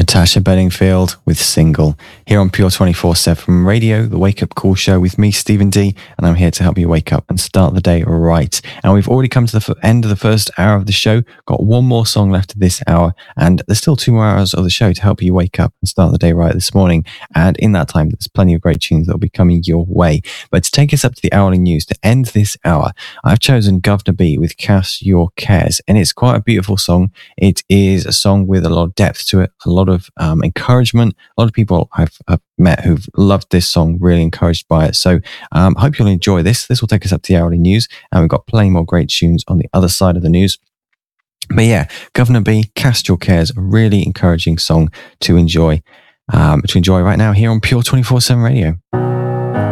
Natasha Bedingfield with Single here on Pure 24/7 Radio, the Wake Up Call show with me, Stephen D, and I'm here to help you wake up and start the day right. And we've already come to the end of the first hour of the show. Got one more song left of this hour, and there's still 2 more hours of the show to help you wake up and start the day right this morning. And in that time, there's plenty of great tunes that will be coming your way. But to take us up to the hourly news, to end this hour, I've chosen Governor B with Cast Your Cares, and it's quite a beautiful song. It is a song with a lot of depth to it, a lot of encouragement. A lot of people I've met who've loved this song, really encouraged by it. So I hope you'll enjoy this. This will take us up to the hourly news, and we've got plenty more great tunes on the other side of the news. But yeah, Governor B, Cast Your Cares, a really encouraging song to enjoy right now here on Pure 24/7 Radio.